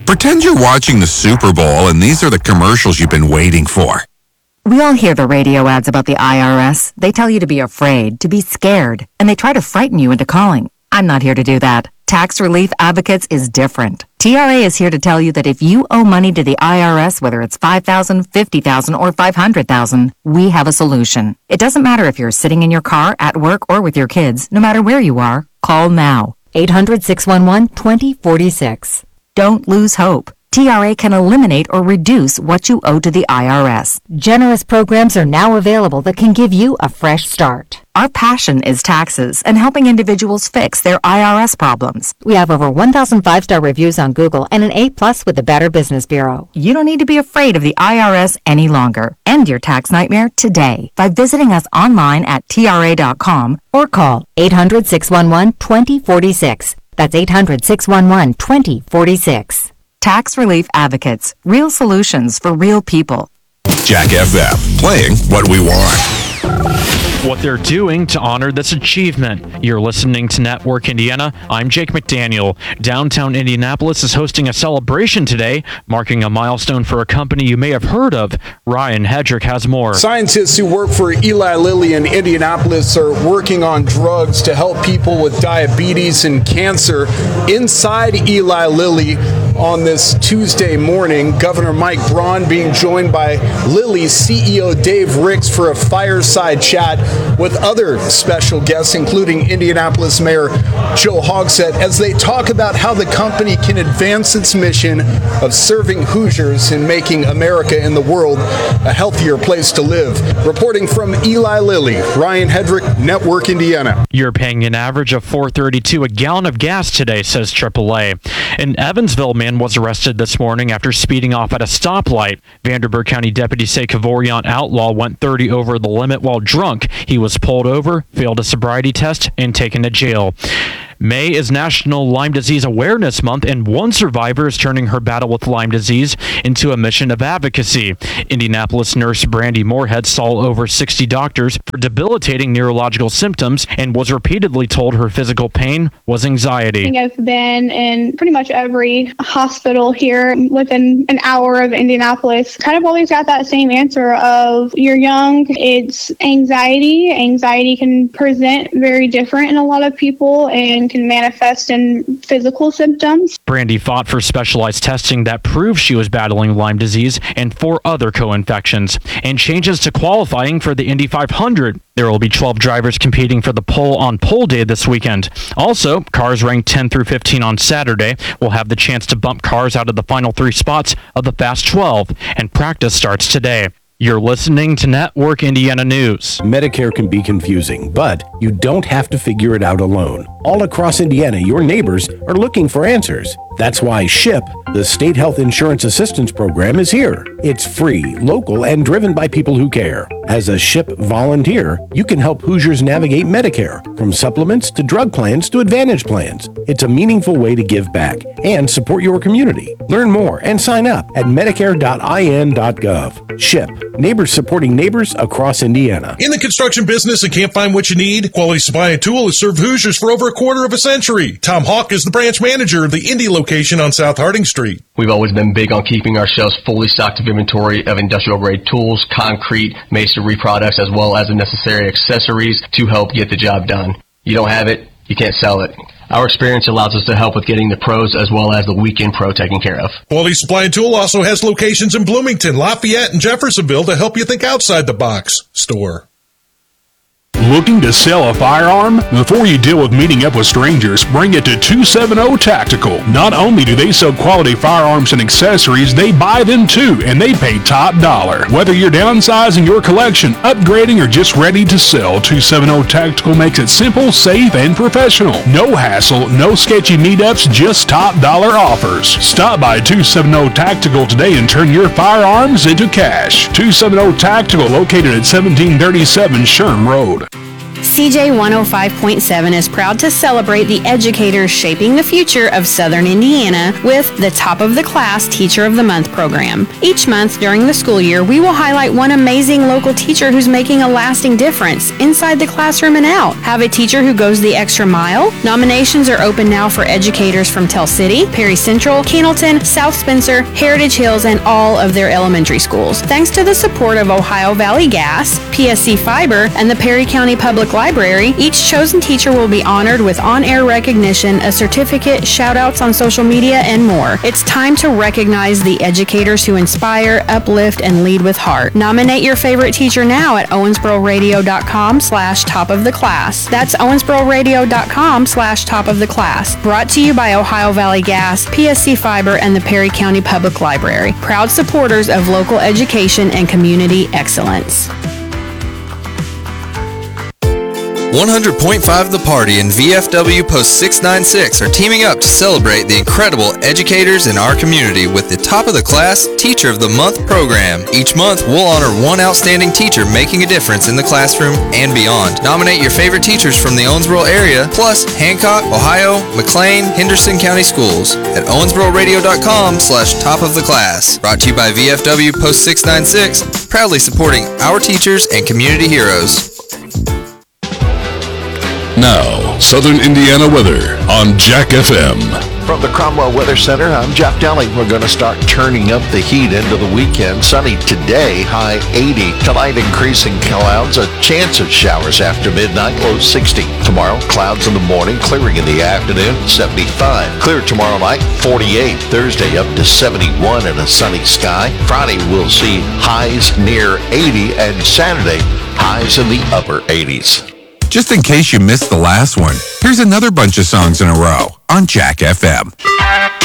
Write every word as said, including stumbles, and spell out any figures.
Pretend you're watching the Super Bowl and these are the commercials you've been waiting for. We all hear the radio ads about the I R S. They tell you to be afraid, to be scared, and they try to frighten you into calling. I'm not here to do that. Tax Relief Advocates is different. T R A is here to tell you that if you owe money to the I R S, whether it's five thousand dollars, fifty thousand dollars, or five hundred thousand dollars, we have a solution. It doesn't matter if you're sitting in your car, at work, or with your kids. No matter where you are, call now. eight hundred, six one one, two zero four six. Don't lose hope. T R A can eliminate or reduce what you owe to the I R S. Generous programs are now available that can give you a fresh start. Our passion is taxes and helping individuals fix their I R S problems. We have over one thousand five-star reviews on Google and an A plus with the Better Business Bureau. You don't need to be afraid of the I R S any longer. End your tax nightmare today by visiting us online at T R A dot com or call eight hundred, six one one, two zero four six. That's eight hundred, six one one, two zero four six. Tax Relief Advocates. Real solutions for real people. Jack F M, playing what we want. What they're doing to honor this achievement. You're listening to Network Indiana. I'm Jake McDaniel. Downtown Indianapolis is hosting a celebration today, marking a milestone for a company you may have heard of. Ryan Hedrick has more. Scientists who work for Eli Lilly in Indianapolis are working on drugs to help people with diabetes and cancer. Inside Eli Lilly on this Tuesday morning, Governor Mike Braun being joined by Lilly's C E O Dave Ricks for a fireside chat with other special guests, including Indianapolis Mayor Joe Hogsett, as they talk about how the company can advance its mission of serving Hoosiers and making America and the world a healthier place to live. Reporting from Eli Lilly, Ryan Hedrick, Network Indiana. You're paying an average of four dollars and thirty-two cents a gallon of gas today, says triple A. An Evansville man was arrested this morning after speeding off at a stoplight. Vanderburgh County deputies say Kavorian Outlaw went thirty over the limit while drunk. He was pulled over, failed a sobriety test, and taken to jail. May is National Lyme Disease Awareness Month, and one survivor is turning her battle with Lyme disease into a mission of advocacy. Indianapolis nurse Brandy Moorhead saw over sixty doctors for debilitating neurological symptoms and was repeatedly told her physical pain was anxiety. I think I've been in pretty much every hospital here within an hour of Indianapolis. Kind of always got that same answer of, you're young, it's anxiety. Anxiety can present very different in a lot of people and can manifest in physical symptoms. Brandy fought for specialized testing that proved she was battling Lyme disease and four other co-infections, and changes to qualifying for the Indy five hundred. There will be twelve drivers competing for the pole on pole day this weekend. Also, cars ranked ten through fifteen on Saturday will have the chance to bump cars out of the final three spots of the Fast twelve, and practice starts today. You're listening to Network Indiana News. Medicare can be confusing, but you don't have to figure it out alone. All across Indiana, your neighbors are looking for answers. That's why SHIP, the State Health Insurance Assistance Program, is here. It's free, local, and driven by people who care. As a SHIP volunteer, you can help Hoosiers navigate Medicare, from supplements to drug plans to Advantage plans. It's a meaningful way to give back and support your community. Learn more and sign up at medicare dot I N dot gov. SHIP, neighbors supporting neighbors across Indiana. In the construction business and can't find what you need? Quality Supply and Tool has served Hoosiers for over a quarter of a century. Tom Hawk is the branch manager of the Indy location on South Harding Street. We've always been big on keeping our shelves fully stocked of inventory of industrial-grade tools, concrete, masonry products, as well as the necessary accessories to help get the job done. You don't have it, you can't sell it. Our experience allows us to help with getting the pros as well as the weekend pro taken care of. Quality Supply and Tool also has locations in Bloomington, Lafayette, and Jeffersonville to help you think outside the box. Store. Looking to sell a firearm? Before you deal with meeting up with strangers, bring it to two seventy Tactical. Not only do they sell quality firearms and accessories, they buy them too, and they pay top dollar. Whether you're downsizing your collection, upgrading, or just ready to sell, two seventy Tactical makes it simple, safe, and professional. No hassle, no sketchy meetups, just top dollar offers. Stop by two seventy Tactical today and turn your firearms into cash. two seventy Tactical, located at seventeen thirty-seven Sherm Road. C J one oh five point seven is proud to celebrate the educators shaping the future of Southern Indiana with the Top of the Class Teacher of the Month program. Each month during the school year, we will highlight one amazing local teacher who's making a lasting difference inside the classroom and out. Have a teacher who goes the extra mile? Nominations are open now for educators from Tell City, Perry Central, Cannleton, South Spencer, Heritage Hills, and all of their elementary schools. Thanks to the support of Ohio Valley Gas, P S C Fiber, and the Perry County Public Library, each chosen teacher will be honored with on-air recognition, a certificate, shout-outs on social media, and more. It's time to recognize the educators who inspire, uplift, and lead with heart. Nominate your favorite teacher now at owensbororadio.com slash top of the class. That's owensbororadio.com slash top of the class. Brought to you by Ohio Valley Gas, P S C Fiber, and the Perry County Public Library. Proud supporters of local education and community excellence. one hundred point five The Party and V F W Post six ninety-six are teaming up to celebrate the incredible educators in our community with the Top of the Class Teacher of the Month program. Each month, we'll honor one outstanding teacher making a difference in the classroom and beyond. Nominate your favorite teachers from the Owensboro area, plus Hancock, Ohio, McLean, Henderson County Schools at owensbororadio.com slash top of the class. Brought to you by V F W Post six ninety-six, proudly supporting our teachers and community heroes. Now, Southern Indiana weather on Jack F M. From the Cromwell Weather Center, I'm Jeff Daly. We're going to start turning up the heat into the weekend. Sunny today, high eighty. Tonight, increasing clouds, a chance of showers after midnight, low sixty. Tomorrow, clouds in the morning, clearing in the afternoon, seventy-five. Clear tomorrow night, forty-eight. Thursday, up to seventy-one and a sunny sky. Friday, we'll see highs near eighty, and Saturday, highs in the upper eighties. Just in case you missed the last one, here's another bunch of songs in a row on Jack F M.